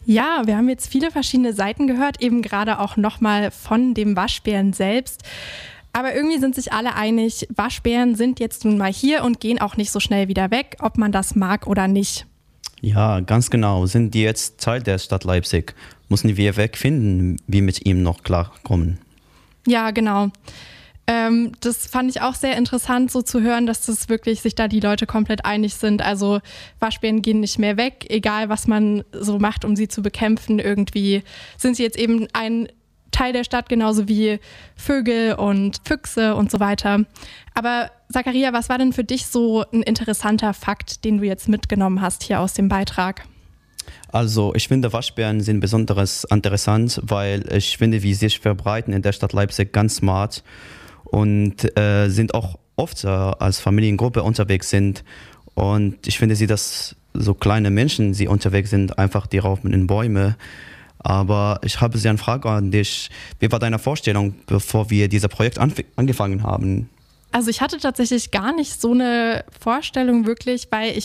Ja, wir haben jetzt viele verschiedene Seiten gehört, eben gerade auch nochmal von dem Waschbären selbst. Aber irgendwie sind sich alle einig, Waschbären sind jetzt nun mal hier und gehen auch nicht so schnell wieder weg, ob man das mag oder nicht. Ja, ganz genau. Sind die jetzt Teil der Stadt Leipzig? Müssen wir wegfinden, wie mit ihm noch klarkommen? Ja, genau. Das fand ich auch sehr interessant, so zu hören, dass das wirklich sich da die Leute komplett einig sind. Also Waschbären gehen nicht mehr weg, egal was man so macht, um sie zu bekämpfen. Irgendwie sind sie jetzt eben ein Teil der Stadt, genauso wie Vögel und Füchse und so weiter. Aber Zakaria, was war denn für dich so ein interessanter Fakt, den du jetzt mitgenommen hast hier aus dem Beitrag? Also ich finde, Waschbären sind besonders interessant, weil ich finde, wie sie sich verbreiten in der Stadt Leipzig ganz smart und sind auch oft als Familiengruppe unterwegs sind. Und ich finde dass so kleine Menschen, die unterwegs sind, einfach die raufen in Bäume. Aber ich habe eine Frage an dich. Wie war deine Vorstellung, bevor wir dieses Projekt angefangen haben? Also ich hatte tatsächlich gar nicht so eine Vorstellung wirklich, weil